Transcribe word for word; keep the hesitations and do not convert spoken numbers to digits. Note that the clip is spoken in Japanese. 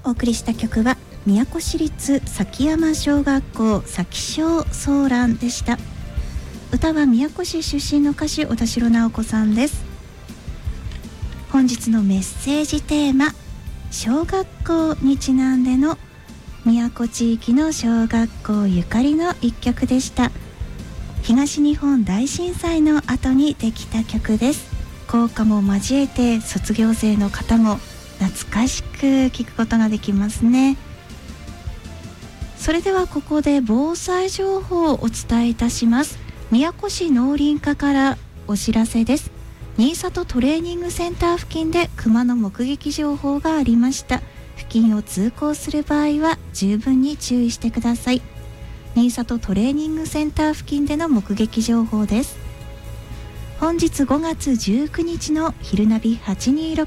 お送りした曲は宮古市立崎山小学校崎小ソーランでした。歌は宮古市出身の歌手小田代直子さんです。本日のメッセージテーマ、小学校にちなんでの宮古地域の小学校ゆかりの一曲でした。東日本大震災の後にできた曲です。校歌も交えて卒業生の方も懐かしく聞くことができますね。それではここで防災情報をお伝えいたします。宮古市農林課からお知らせです。新里トレーニングセンター付近で熊の目撃情報がありました。付近を通行する場合は十分に注意してください。新里トレーニングセンター付近での目撃情報です。本日ごがつじゅうくにちの昼ナビはちにーろ